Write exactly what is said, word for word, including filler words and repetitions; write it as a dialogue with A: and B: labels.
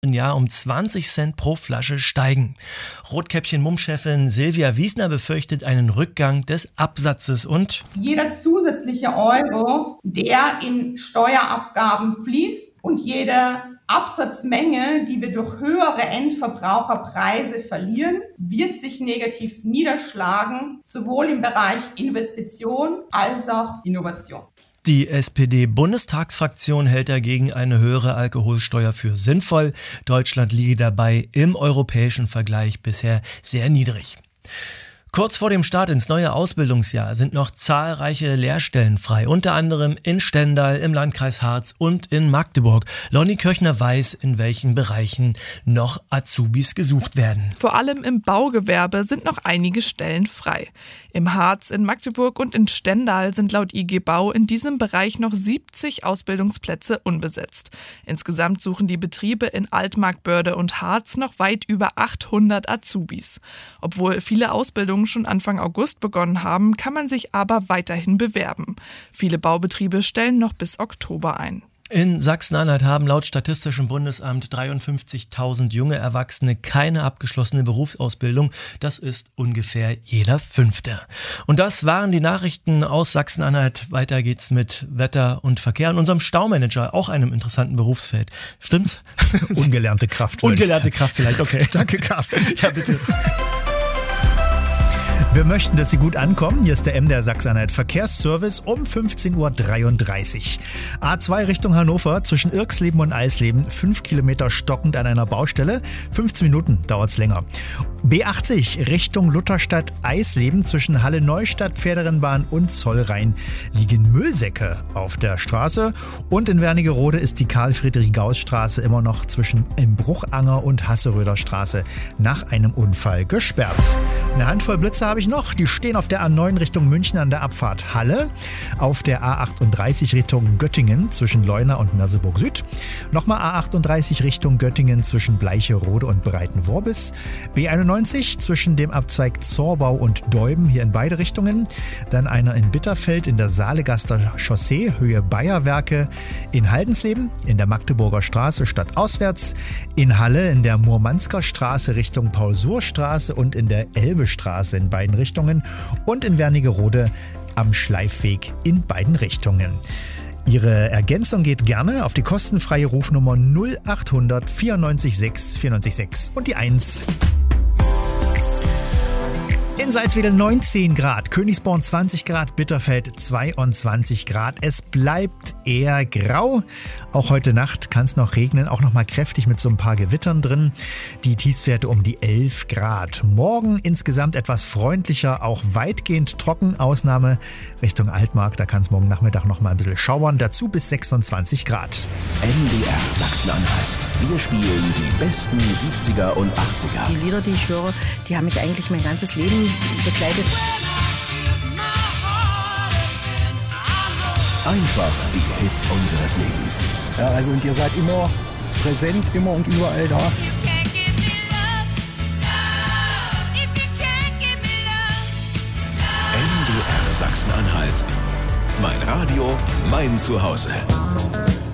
A: im Jahr um zwanzig Cent pro Flasche steigen. Rotkäppchen-Mumm-Chefin Silvia Wiesner befürchtet einen Rückgang des Absatzes und
B: jeder zusätzliche Euro, der in Steuerabgaben fließt und jede Absatzmenge, die wir durch höhere Endverbraucherpreise verlieren, wird sich negativ niederschlagen, sowohl im Bereich Investition als auch Innovation.
A: Die S P D-Bundestagsfraktion hält dagegen eine höhere Alkoholsteuer für sinnvoll. Deutschland liege dabei im europäischen Vergleich bisher sehr niedrig. Kurz vor dem Start ins neue Ausbildungsjahr sind noch zahlreiche Lehrstellen frei, unter anderem in Stendal, im Landkreis Harz und in Magdeburg. Lonnie Kirchner weiß, in welchen Bereichen noch Azubis gesucht werden.
C: Vor allem im Baugewerbe sind noch einige Stellen frei. Im Harz, in Magdeburg und in Stendal sind laut I G Bau in diesem Bereich noch siebzig Ausbildungsplätze unbesetzt. Insgesamt suchen die Betriebe in Altmark-Börde und Harz noch weit über achthundert Azubis. Obwohl viele Ausbildungen schon Anfang August begonnen haben, kann man sich aber weiterhin bewerben. Viele Baubetriebe stellen noch bis Oktober ein.
A: In Sachsen-Anhalt haben laut Statistischem Bundesamt dreiundfünfzigtausend junge Erwachsene keine abgeschlossene Berufsausbildung. Das ist ungefähr jeder Fünfte. Und das waren die Nachrichten aus Sachsen-Anhalt. Weiter geht's mit Wetter und Verkehr und unserem Staumanager, auch einem interessanten Berufsfeld. Stimmt's?
D: Ungelernte Kraft.
A: Ungelernte Kraft vielleicht, okay.
D: Danke, Carsten.
A: Ja, bitte.
D: Wir möchten, dass Sie gut ankommen. Hier ist der M D R Sachsen-Anhalt Verkehrsservice um fünfzehn Uhr dreiunddreißig. A zwei Richtung Hannover zwischen Irksleben und Eisleben. Fünf Kilometer stockend an einer Baustelle. fünfzehn Minuten dauert's länger. B achtzig Richtung Lutherstadt Eisleben zwischen Halle-Neustadt, Pferderennbahn und Zollrhein liegen Müllsäcke auf der Straße. Und in Wernigerode ist die Karl-Friedrich-Gauß-Straße immer noch zwischen Imbruchanger und Hasseröder Straße nach einem Unfall gesperrt. Eine Handvoll Blitze habe ich noch. Die stehen auf der A neun Richtung München an der Abfahrt Halle, auf der A achtunddreißig Richtung Göttingen zwischen Leuna und Merseburg Süd, nochmal A achtunddreißig Richtung Göttingen zwischen Bleicherode und Breitenworbis, B einundneunzig zwischen dem Abzweig Zorbau und Deuben hier in beide Richtungen, dann einer in Bitterfeld in der Saalegaster Chaussee Höhe Bayerwerke, in Haldensleben in der Magdeburger Straße stadtauswärts, in Halle in der Murmansker Straße Richtung Paul-Suhr-Straße und in der Elbestraße in beiden Richtungen und in Wernigerode am Schleifweg in beiden Richtungen. Ihre Ergänzung geht gerne auf die kostenfreie Rufnummer null achthundert vierundneunzig sechs vierundneunzig sechs und die eins. In Salzwedel neunzehn Grad, Königsborn zwanzig Grad, Bitterfeld zweiundzwanzig Grad. Es bleibt eher grau. Auch heute Nacht kann es noch regnen, auch noch mal kräftig mit so ein paar Gewittern drin. Die Tiefstwerte um die elf Grad. Morgen insgesamt etwas freundlicher, auch weitgehend trocken. Ausnahme Richtung Altmark, da kann es morgen Nachmittag noch mal ein bisschen schauern. Dazu bis sechsundzwanzig Grad.
E: M D R Sachsen-Anhalt. Wir spielen die besten siebziger und achtziger.
F: Die Lieder, die ich höre, die haben mich eigentlich mein ganzes Leben begleitet.
E: Einfach die Hits unseres Lebens.
G: Ja, also und ihr seid immer präsent, immer und überall da.
E: M D R Sachsen-Anhalt. Mein Radio, mein Zuhause.